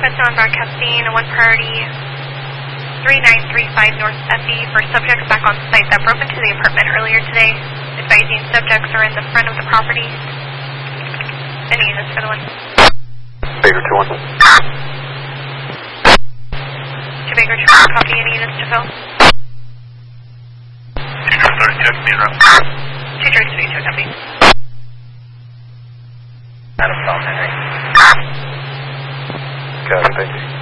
Fresno and broadcasting 1 priority 3935 North Effie for subjects back on site that broke into the apartment earlier today. Advising subjects are in the front of the property. Any units for the one? Baker 2-1. 2 Baker 2-1, copy. Any units to fill? 232, me and Rob. 232, copy. Adam Tom Henry. Got it, thank you.